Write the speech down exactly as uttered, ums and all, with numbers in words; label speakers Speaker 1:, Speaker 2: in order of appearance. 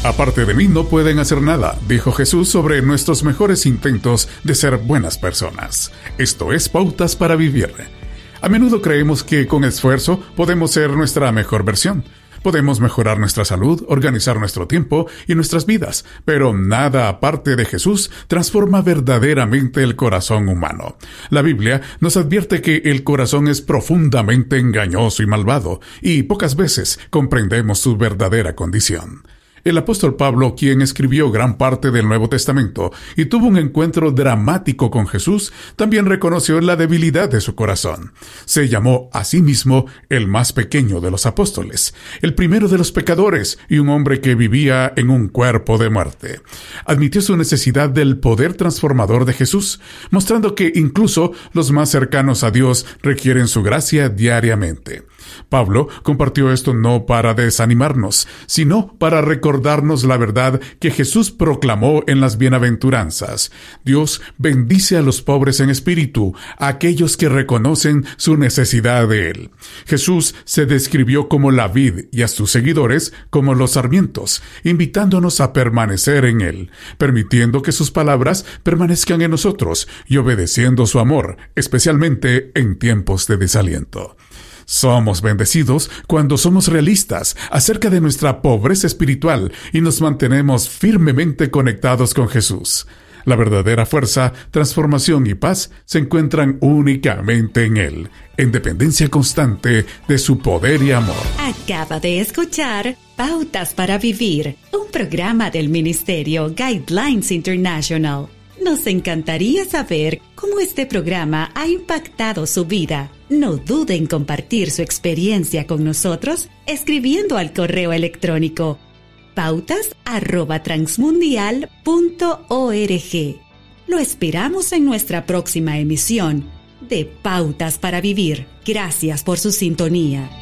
Speaker 1: Aparte de mí no pueden hacer nada, dijo Jesús sobre nuestros mejores intentos de ser buenas personas. Esto es Pautas para Vivir. A menudo creemos que con esfuerzo podemos ser nuestra mejor versión. Podemos mejorar nuestra salud, organizar nuestro tiempo y nuestras vidas, pero nada aparte de Jesús transforma verdaderamente el corazón humano. La Biblia nos advierte que el corazón es profundamente engañoso y malvado, y pocas veces comprendemos su verdadera condición. El apóstol Pablo, quien escribió gran parte del Nuevo Testamento y tuvo un encuentro dramático con Jesús, también reconoció la debilidad de su corazón. Se llamó a sí mismo el más pequeño de los apóstoles, el primero de los pecadores y un hombre que vivía en un cuerpo de muerte. Admitió su necesidad del poder transformador de Jesús, mostrando que incluso los más cercanos a Dios requieren su gracia diariamente. Pablo compartió esto no para desanimarnos, sino para recordarnos la verdad que Jesús proclamó en las bienaventuranzas. Dios bendice a los pobres en espíritu, a aquellos que reconocen su necesidad de Él. Jesús se describió como la vid y a sus seguidores como los sarmientos, invitándonos a permanecer en Él, permitiendo que sus palabras permanezcan en nosotros y obedeciendo su amor, especialmente en tiempos de desaliento. Somos bendecidos cuando somos realistas acerca de nuestra pobreza espiritual y nos mantenemos firmemente conectados con Jesús. La verdadera fuerza, transformación y paz se encuentran únicamente en Él, en dependencia constante de su poder y amor.
Speaker 2: Acaba de escuchar Pautas para Vivir, un programa del Ministerio Guidelines International. Nos encantaría saber cómo este programa ha impactado su vida. No dude en compartir su experiencia con nosotros escribiendo al correo electrónico pautas arroba transmundial punto org. Lo esperamos en nuestra próxima emisión de Pautas para Vivir. Gracias por su sintonía.